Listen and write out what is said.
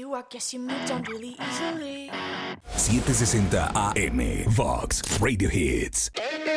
you, I guess you moved on really easily. 760 AM Vox Radio Hits.